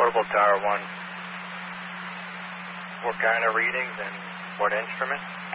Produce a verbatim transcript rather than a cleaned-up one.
Portable Tower one. What kind of readings and what instrument?